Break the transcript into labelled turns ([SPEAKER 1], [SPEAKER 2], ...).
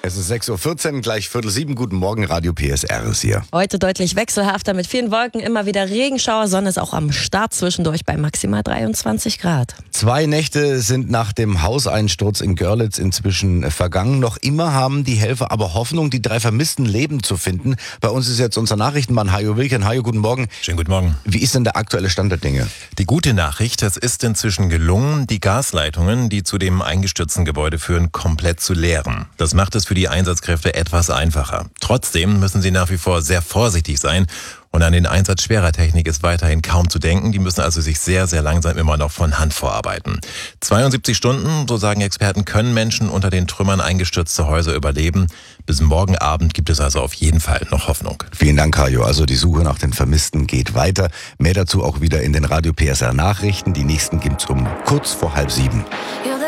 [SPEAKER 1] Es ist 6.14 Uhr, gleich 6:45. Guten Morgen, Radio PSR ist hier.
[SPEAKER 2] Heute deutlich wechselhafter mit vielen Wolken, immer wieder Regenschauer. Sonne ist auch am Start zwischendurch bei maximal 23 Grad.
[SPEAKER 1] 2 Nächte sind nach dem Hauseinsturz in Görlitz inzwischen vergangen. Noch immer haben die Helfer aber Hoffnung, die 3 vermissten Leben zu finden. Bei uns ist jetzt unser Nachrichtenmann Hajo Wilken. Hajo, guten Morgen.
[SPEAKER 3] Schönen guten Morgen.
[SPEAKER 1] Wie ist denn der aktuelle Stand der Dinge?
[SPEAKER 3] Die gute Nachricht, es ist inzwischen gelungen, die Gasleitungen, die zu dem eingestürzten Gebäude führen, komplett zu leeren. Das macht es für die Einsatzkräfte etwas einfacher. Trotzdem müssen sie nach wie vor sehr vorsichtig sein. Und an den Einsatz schwerer Technik ist weiterhin kaum zu denken. Die müssen also sich sehr, sehr langsam immer noch von Hand vorarbeiten. 72 Stunden, so sagen Experten, können Menschen unter den Trümmern eingestürzter Häuser überleben. Bis morgen Abend gibt es also auf jeden Fall noch Hoffnung.
[SPEAKER 1] Vielen Dank, Hajo. Also die Suche nach den Vermissten geht weiter. Mehr dazu auch wieder in den Radio PSR Nachrichten. Die nächsten gibt's um kurz vor 6:30.